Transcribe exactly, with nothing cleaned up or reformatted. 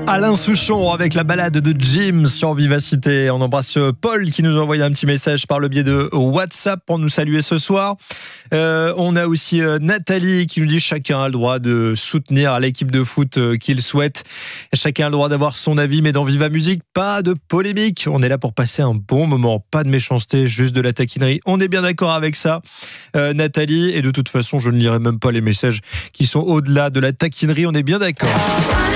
Alain Souchon avec la balade de Jim sur Vivacité. On embrasse Paul qui nous a envoyé un petit message par le biais de WhatsApp pour nous saluer ce soir. Euh, on a aussi Nathalie qui nous dit chacun a le droit de soutenir l'équipe de foot qu'il souhaite. Chacun a le droit d'avoir son avis, mais dans Viva Musique, pas de polémique. On est là pour passer un bon moment, pas de méchanceté, juste de la taquinerie. On est bien d'accord avec ça, euh, Nathalie. Et de toute façon, je ne lirai même pas les messages qui sont au-delà de la taquinerie. On est bien d'accord.